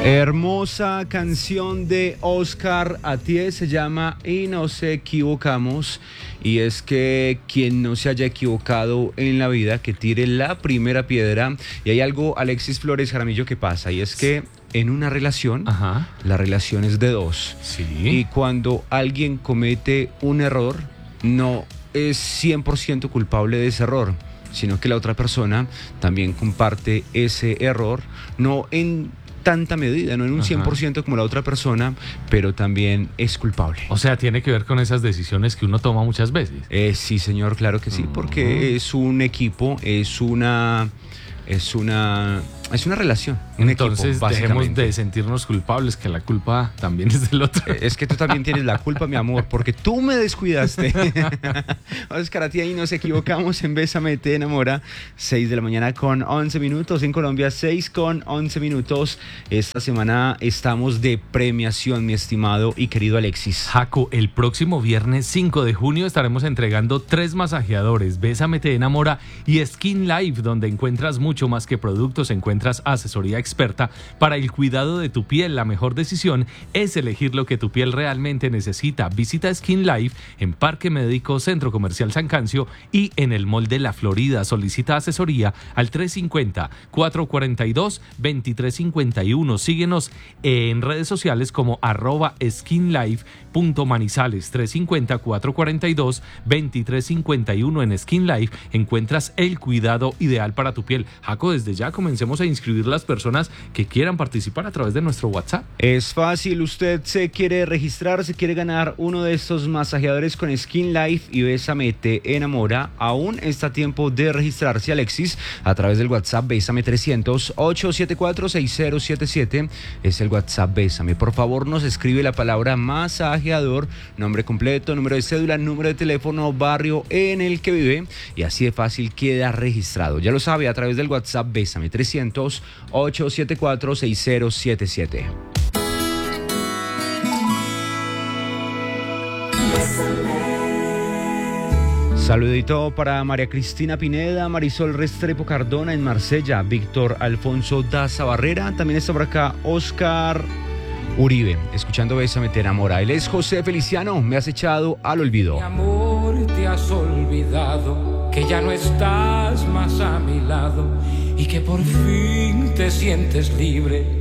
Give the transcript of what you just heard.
Hermosa canción de Oscar Atié, se llama Y nos equivocamos. Y es que quien no se haya equivocado en la vida, que tire la primera piedra. Y hay algo, Alexis Flores Jaramillo, que pasa, y es que en una relación, la relación es de dos. Sí. Y cuando alguien comete un error, no es 100% culpable de ese error, sino que la otra persona también comparte ese error, no en tanta medida, no en un 100% como la otra persona, pero también es culpable. O sea, tiene que ver con esas decisiones que uno toma muchas veces. Sí, señor, claro que sí, porque es un equipo, es una relación, un Entonces, equipo, dejemos básicamente. de sentirnos culpables, que la culpa también es del otro. Es que tú también tienes la culpa, mi amor, porque tú me descuidaste. Oscar Atié, y nos equivocamos en Bésame, te enamora. 6 de la mañana con 11 minutos. En Colombia, 6 con 11 minutos. Esta semana estamos de premiación, mi estimado y querido Alexis. Jaco, el próximo viernes 5 de junio estaremos entregando 3 masajeadores, Bésame, te enamora y Skin Life, donde encuentras mucho más que productos, encuentras asesoría experta para el cuidado de tu piel. La mejor decisión es elegir lo que tu piel realmente necesita. Visita Skin Life en Parque Médico, Centro Comercial San Cancio y en el Mall de la Florida. Solicita asesoría al 350-442-2351. Síguenos en redes sociales como @skinlife.manizales. 350-442-2351. En Skin Life encuentras el cuidado ideal para tu piel. Jaco, desde ya comencemos a inscribir las personas que quieran participar a través de nuestro WhatsApp. Es fácil, usted se quiere registrar, se quiere ganar uno de estos masajeadores con Skin Life y Bésame, te enamora. Aún está a tiempo de registrarse, Alexis, a través del WhatsApp Bésame 300-874-6077. Es el WhatsApp Bésame. Por favor, nos escribe la palabra masajeador, nombre completo, número de cédula, número de teléfono, barrio en el que vive, y así de fácil queda registrado. Ya lo sabe, a través del WhatsApp Bésame 300-874-6077. Saludito para María Cristina Pineda, Marisol Restrepo Cardona en Marsella, Víctor Alfonso Daza Barrera, también está por acá Oscar Uribe, escuchando Bésame, te enamora. Él es José Feliciano, me has echado al olvido. Mi amor, te has olvidado que ya no estás más a mi lado y que por fin te sientes libre